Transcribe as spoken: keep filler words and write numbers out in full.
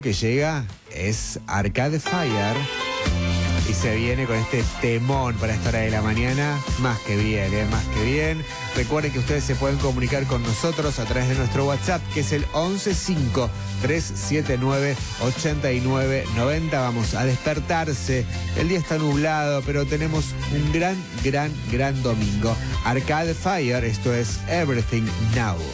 Que llega es Arcade Fire y se viene con este temón para esta hora de la mañana. Más que bien, ¿eh? Más que bien. Recuerden que ustedes se pueden comunicar con nosotros a través de nuestro WhatsApp, que es el once cinco tres siete nueve ocho nueve nueve cero. Vamos a despertarse. El día está nublado, pero tenemos un gran, gran, gran domingo. Arcade Fire, esto es Everything Now.